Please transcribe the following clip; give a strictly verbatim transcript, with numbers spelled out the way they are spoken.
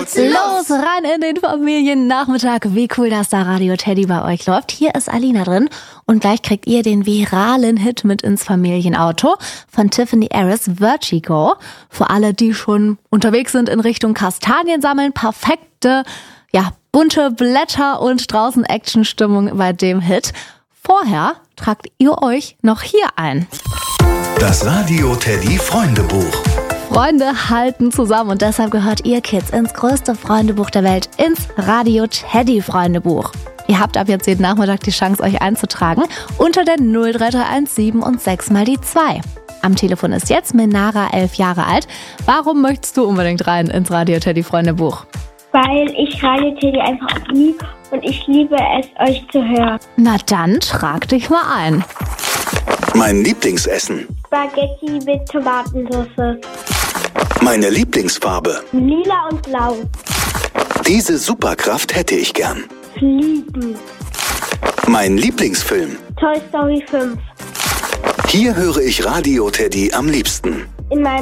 Los, los, rein in den Familiennachmittag. Wie cool, dass da Radio Teddy bei euch läuft. Hier ist Alina drin und gleich kriegt ihr den viralen Hit mit ins Familienauto von Tiffany Harris, Vertigo. Für alle, die schon unterwegs sind in Richtung Kastanien sammeln, perfekte, ja, bunte Blätter und draußen Actionstimmung bei dem Hit. Vorher tragt ihr euch noch hier ein. Das Radio Teddy Freundebuch. Freunde halten zusammen und deshalb gehört ihr Kids ins größte Freundebuch der Welt, ins Radio Teddy Freundebuch. Ihr habt ab jetzt jeden Nachmittag die Chance, euch einzutragen unter der null drei drei eins sieben und sechs mal die zwei. Am Telefon ist jetzt Menara, elf Jahre alt. Warum möchtest du unbedingt rein ins Radio Teddy Freundebuch? Weil ich Radio Teddy einfach liebe und ich liebe es, euch zu hören. Na dann, trag dich mal ein. Mein Lieblingsessen. Spaghetti mit Tomatensauce. Meine Lieblingsfarbe. Lila und blau. Diese Superkraft hätte ich gern. Fliegen. Mein Lieblingsfilm. Toy Story fünf. Hier höre ich Radio Teddy am liebsten. In meinem